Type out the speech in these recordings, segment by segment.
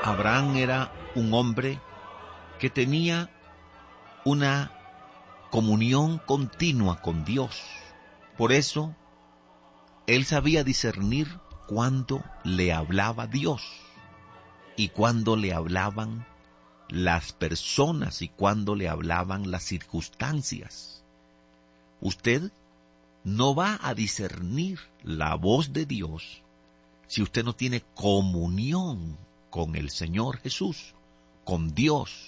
Abraham era un hombre que tenía una comunión continua con Dios. Por eso, él sabía discernir cuándo le hablaba Dios y cuándo le hablaban las personas y cuándo le hablaban las circunstancias. Usted no va a discernir la voz de Dios si usted no tiene comunión con el Señor Jesús, con Dios.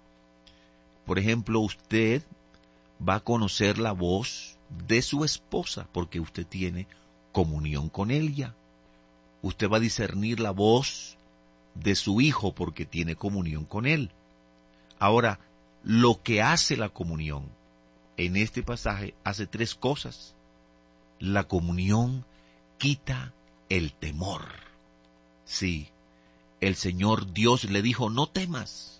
Por ejemplo, usted va a conocer la voz de su esposa porque usted tiene comunión con ella. Usted va a discernir la voz de su hijo porque tiene comunión con él. Ahora, lo que hace la comunión en este pasaje hace tres cosas. La comunión quita el temor. Sí, el Señor Dios le dijo, no temas.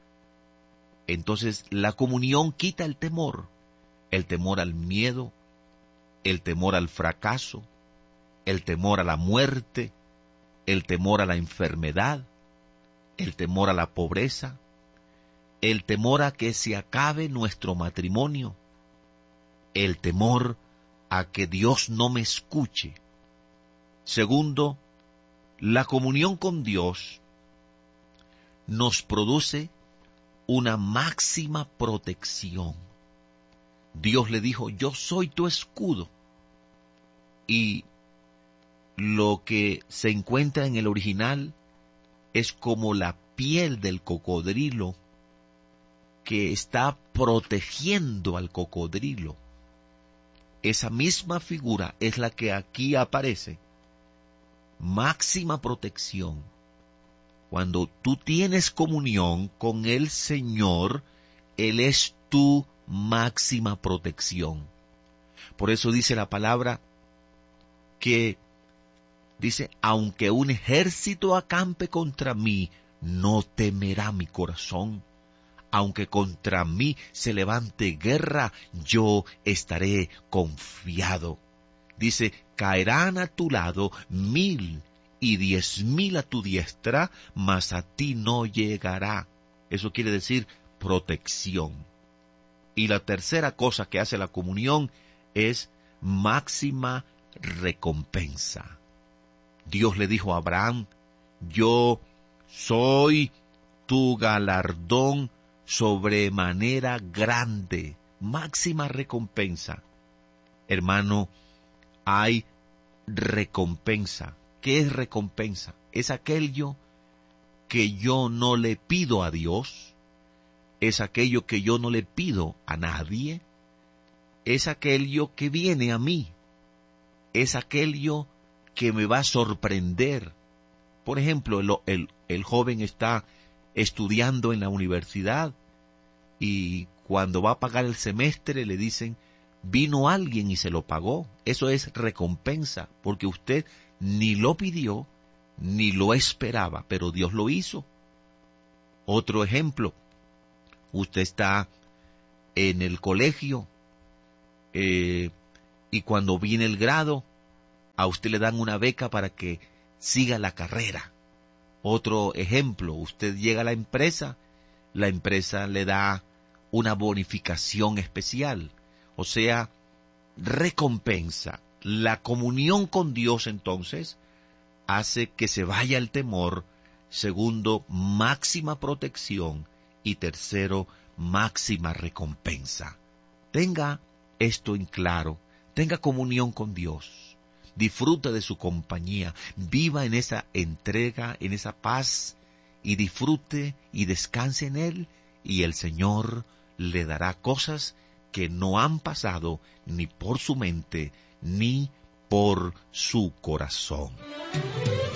Entonces, la comunión quita el temor al miedo, el temor al fracaso, el temor a la muerte, el temor a la enfermedad, el temor a la pobreza, el temor a que se acabe nuestro matrimonio, el temor a que Dios no me escuche. Segundo, la comunión con Dios nos produce una máxima protección. Dios le dijo, yo soy tu escudo. Y lo que se encuentra en el original es como la piel del cocodrilo que está protegiendo al cocodrilo. Esa misma figura es la que aquí aparece. Máxima protección. Cuando tú tienes comunión con el Señor, Él es tu máxima protección. Por eso dice la palabra que dice, aunque un ejército acampe contra mí, no temerá mi corazón. Aunque contra mí se levante guerra, yo estaré confiado. Dice, caerán a tu lado 1,000 y 10,000 a tu diestra, mas a ti no llegará. Eso quiere decir protección. Y la tercera cosa que hace la comunión es máxima recompensa. Dios le dijo a Abraham, yo soy tu galardón sobremanera grande, máxima recompensa. Hermano, hay recompensa. ¿Qué es recompensa? Es aquello que yo no le pido a Dios, es aquello que yo no le pido a nadie, es aquello que viene a mí, es aquello que me va a sorprender. Por ejemplo, el joven está estudiando en la universidad y cuando va a pagar el semestre le dicen, vino alguien y se lo pagó. Eso es recompensa, porque usted ni lo pidió, ni lo esperaba, pero Dios lo hizo. Otro ejemplo, usted está en el colegio y cuando viene el grado, a usted le dan una beca para que siga la carrera. Otro ejemplo, usted llega a la empresa le da una bonificación especial, o sea, recompensa. La comunión con Dios entonces hace que se vaya el temor. Segundo, máxima protección. Y tercero, máxima recompensa. Tenga esto en claro, tenga comunión con Dios. Disfruta de su compañía, viva en esa entrega, en esa paz, y disfrute y descanse en Él, y el Señor le dará cosas que no han pasado ni por su mente, ni por su corazón.